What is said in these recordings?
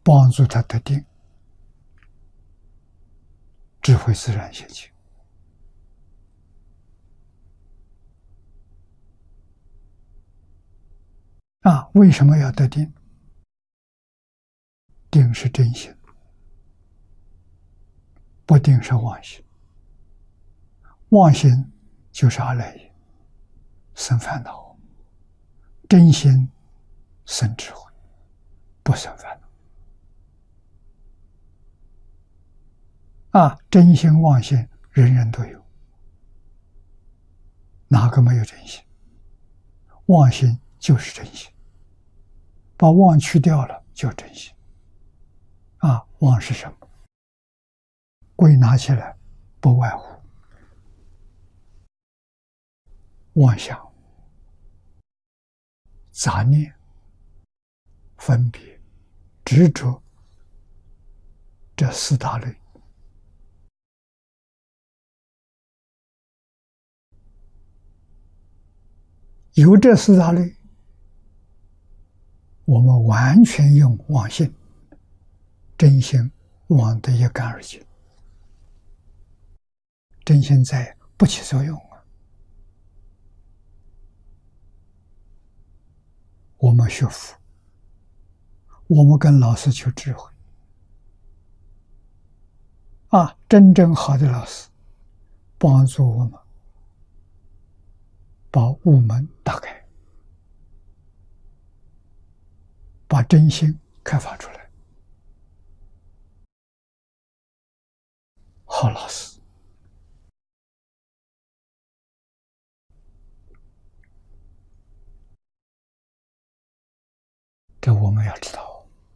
帮助他得定，智慧自然现前。为什么要得定？定是真心，不定是妄心。妄心就是阿赖耶，生烦恼；真心生智慧，不生烦恼。真心妄心人人都有，哪个没有真心？妄心就是真心，把妄去掉了就真心。妄是什么？归纳起来不外乎妄想、杂念、分别、执着这四大类。有这四大类，我们完全用妄心、真心妄得一干二净。真心在不起作用我们学佛，我们跟老师求智慧真正好的老师帮助我们把悟门打开，把真心开发出来。好老师，这我们要知道。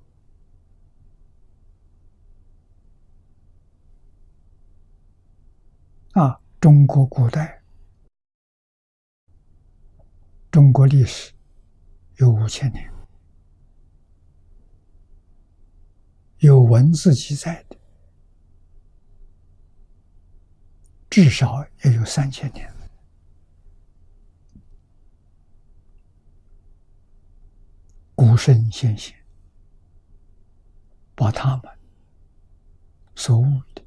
中国古代，中国历史有5000年，有文字记载的至少也有3000年。古圣先贤把他们所悟的、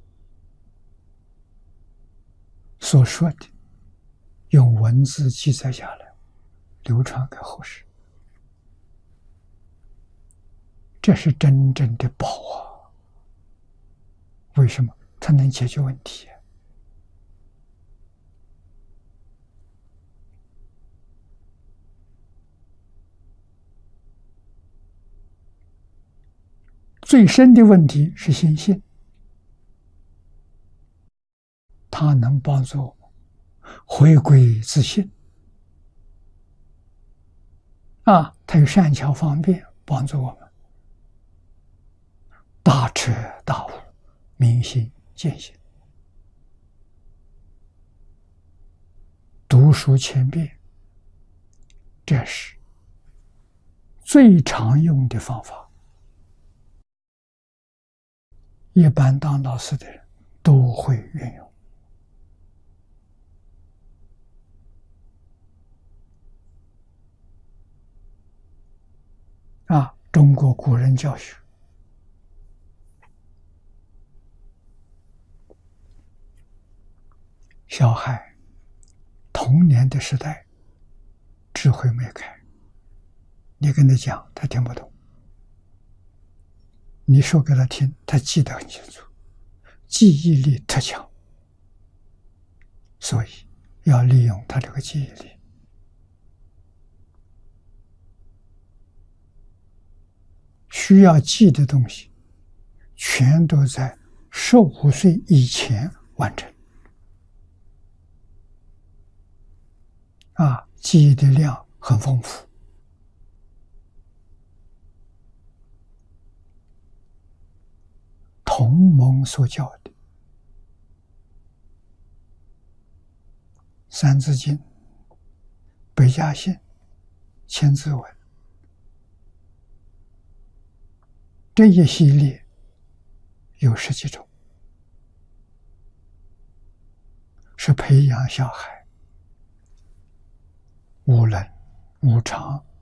所说的用文字记载下来，流传给后世。这是真正的宝为什么？它能解决问题。最深的问题是心性，它能帮助我们回归自信。它有善巧方便帮助我们大彻大悟，明心见性。读书千遍，这是最常用的方法。一般当老师的人都会运用。中国古人教学，小孩童年的时代智慧没开，你跟他讲他听不懂，你说给他听他记得很清楚，记忆力特强，所以要利用他这个记忆力。需要记的东西全都在15岁以前完成。记忆的量很丰富。同盟所教的《三字经》、百家姓、千字文这一系列有10几种，是培养小孩无能、无常、